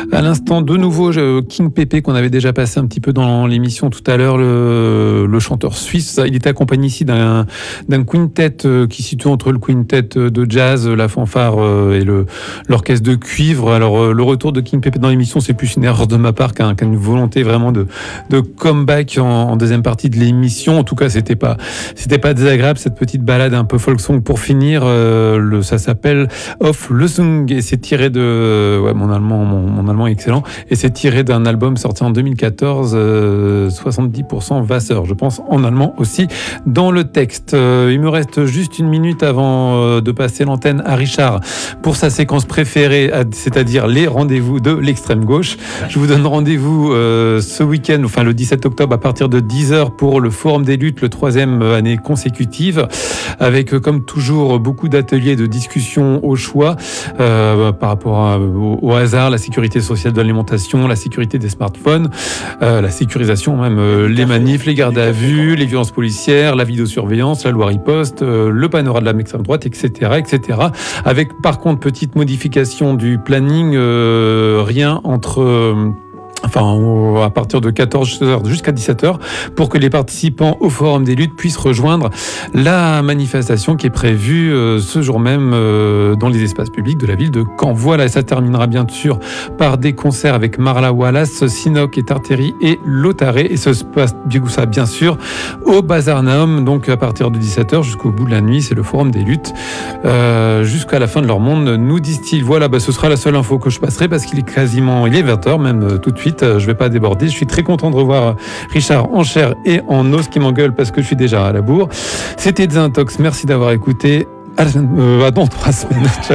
À l'instant, de nouveau, King Pépé, qu'on avait déjà passé un petit peu dans l'émission tout à l'heure, le chanteur suisse. Il était accompagné ici d'un quintet qui se situe entre le quintet de jazz, la fanfare et l'orchestre de cuivre. Alors, le retour de King Pépé dans l'émission, c'est plus une erreur de ma part qu'une volonté vraiment de comeback en deuxième partie de l'émission. En tout cas, c'était pas désagréable, cette petite balade un peu folk song pour finir. Ça s'appelle Auf Lösung et c'est tiré de... Ouais, mon allemand est excellent. Et c'est tiré d'un album sorti en 2014, 70% Wasser, je pense, en allemand aussi, dans le texte. Il me reste juste une minute avant de passer l'antenne à Richard pour sa séquence préférée, c'est-à-dire les rendez-vous de l'extrême gauche. Je vous donne rendez-vous ce week-end, enfin le 17 octobre à partir de 10h pour le Forum des luttes, le 3e année consécutive, avec comme toujours beaucoup d'ateliers de discussion au choix par rapport au hasard, la sécurité sociale de l'alimentation, la sécurité des smartphones, la sécurisation même, les manifs, les gardes à vue, les violences policières, la vidéosurveillance, la loi riposte, le panorama de la extrême droite, etc., etc. Avec par contre petite modification du planning, rien entre... à partir de 14h jusqu'à 17h, pour que les participants au Forum des luttes puissent rejoindre la manifestation qui est prévue ce jour même dans les espaces publics de la ville de Caen. Voilà, et ça terminera bien sûr par des concerts avec Marla Wallace, Sinoc et Tarteri et Lotaré, et ça se passe bien sûr au Bazarnaum, donc à partir de 17h jusqu'au bout de la nuit. C'est le Forum des luttes jusqu'à la fin de leur monde, nous disent-ils. Voilà, ce sera la seule info que je passerai parce qu'il est 20h même tout de suite. Je vais pas déborder. Je suis très content de revoir Richard en chair et en os qui m'engueule parce que je suis déjà à la bourre. C'était Désintox. Merci d'avoir écouté. Dans 3 semaines. Ciao.